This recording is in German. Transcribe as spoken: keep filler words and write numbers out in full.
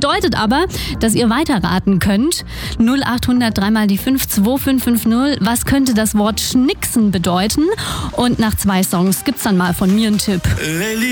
bedeutet aber, dass ihr weiterraten könnt. null achthundert drei mal die fünf zwei fünf fünf null. Was könnte das Wort Schnicksen bedeuten? Und nach zwei Songs gibt's dann mal von mir einen Tipp.